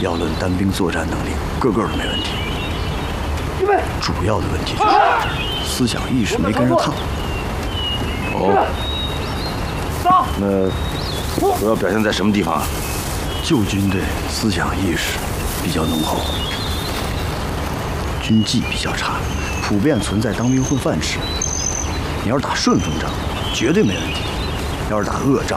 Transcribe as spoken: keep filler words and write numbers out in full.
要论单兵作战能力，个个都没问题。 预备。 主要的问题就是思想意识没跟上趟。 哦。那主要表现在什么地方啊？ 旧军队思想意识比较浓厚，军纪比较差，普遍存在当兵混饭吃。你要是打顺风仗，绝对没问题；要是打恶仗，